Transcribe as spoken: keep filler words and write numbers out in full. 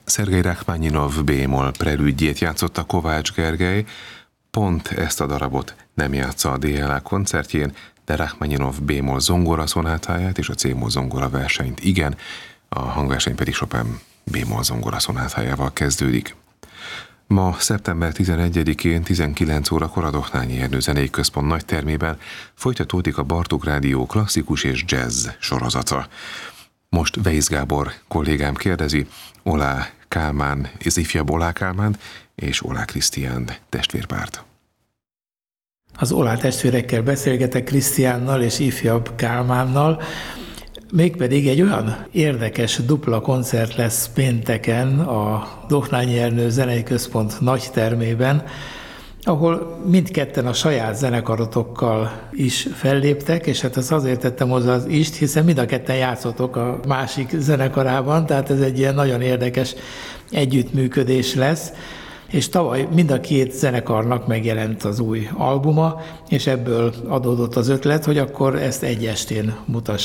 Szergej Rachmaninov B-moll prelüdjét játszotta Kovács Gergely, pont ezt a darabot nem játsza a dé el á koncertjén, de Rachmaninov B-moll zongora szonátáját és a C-moll zongora versenyt igen, a hangverseny pedig Chopin B-moll zongora szonátájával kezdődik. Ma szeptember tizenegyedikén tizenkilenc órakor a Dohnányi Ernő Zenei Központ nagytermében folytatódik a Bartók Rádió klasszikus és jazz sorozata. Most Weisz Gábor kollégám kérdezi Olá Kálmán, az ifjabb Olá Kálmánt és Olá Krisztián testvérpárt. Az Olá testvérekkel beszélgetek, Krisztiánnal és ifjabb Kálmánnal, mégpedig egy olyan érdekes dupla koncert lesz pénteken a Dohnányi Ernő Zenei Központ nagytermében, ahol mindketten a saját zenekarotokkal is felléptek, és hát ezt azért tettem hozzá az ist, hiszen mind a ketten játszottok a másik zenekarában, tehát ez egy ilyen nagyon érdekes együttműködés lesz, és tavaly mind a két zenekarnak megjelent az új albuma, és ebből adódott az ötlet, hogy akkor ezt egy estén mutassuk